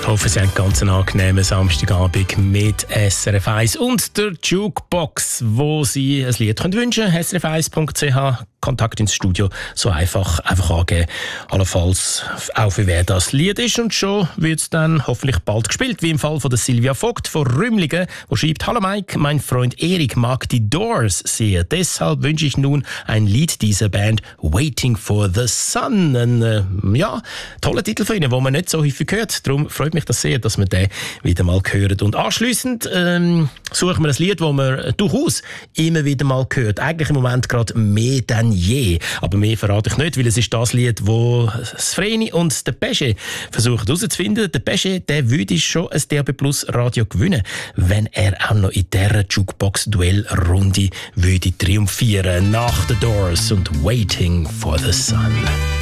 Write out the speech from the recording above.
hoffe, Sie haben ganz einen angenehmen Samstagabend mit SRF 1 und der Jukebox, wo Sie ein Lied wünschen können. srf1.ch, Kontakt ins Studio, so einfach angeben. Allenfalls auch für wer das Lied ist. Und schon wird es dann hoffentlich bald gespielt, wie im Fall von der Silvia Vogt von Rümlingen, die schreibt: Hallo Mike, mein Freund Erik mag die Doors sehr. Deshalb wünsche ich nun ein Lied dieser Band, Waiting for the Sun. Ein toller Titel von Ihnen, den man nicht so häufig hört. Darum freut mich das sehr, dass wir den wieder mal hören. Und anschliessend suchen wir ein Lied, das man durchaus immer wieder mal hört. Eigentlich im Moment gerade mehr denn je. Aber mehr verrate ich nicht, weil es ist das Lied, wo das Vreni und der Pesche versuchen herauszufinden. Der Pesche, der würde schon ein DAB Plus Radio gewinnen, wenn er auch noch in dieser Jukebox-Duell-Runde würde triumphieren. Nach The Doors und Waiting for the Sun.